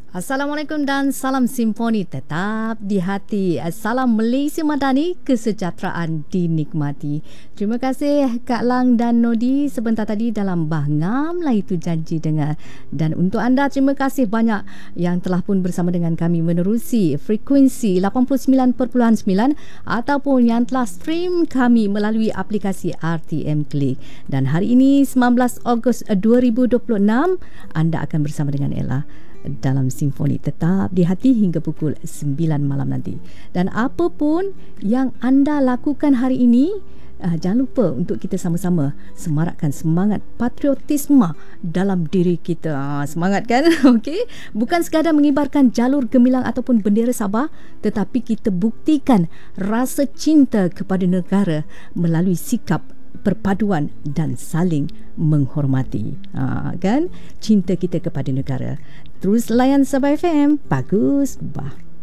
Assalamualaikum dan salam simfoni tetap di hati. Salam Malaysia Madani, kesejahteraan dinikmati. Terima kasih Kak Lang dan Nodi sebentar tadi dalam Bahngam lah itu janji dengar. Dan untuk anda terima kasih banyak yang telah pun bersama dengan kami menerusi frekuensi 89.9 ataupun yang telah stream kami melalui aplikasi RTM Klik. Dan hari ini 19 Ogos 2026 anda akan bersama dengan Ella dalam Simfoni tetap di hati hingga pukul 9 malam nanti. Dan apa pun yang anda lakukan hari ini, jangan lupa untuk kita sama-sama semarakkan semangat patriotisme dalam diri kita. Semangat kan? Okey. Bukan sekadar mengibarkan jalur gemilang ataupun bendera Sabah, tetapi kita buktikan rasa cinta kepada negara melalui sikap perpaduan dan saling menghormati. Kan? Cinta kita kepada negara. Terus layan Sabah FM. Bagus. Bah.